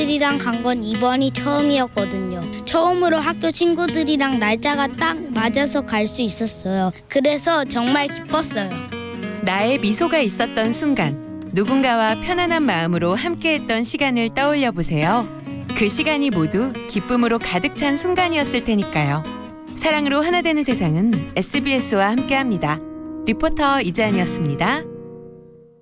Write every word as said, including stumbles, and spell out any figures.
친구들이랑 간 건 이번이 처음이었거든요. 처음으로 학교 친구들이랑 날짜가 딱 맞아서 갈 수 있었어요. 그래서 정말 기뻤어요. 나의 미소가 있었던 순간, 누군가와 편안한 마음으로 함께했던 시간을 떠올려 보세요. 그 시간이 모두 기쁨으로 가득 찬 순간이었을 테니까요. 사랑으로 하나 되는 세상은 에스비에스와 함께합니다. 리포터 이지안이었습니다.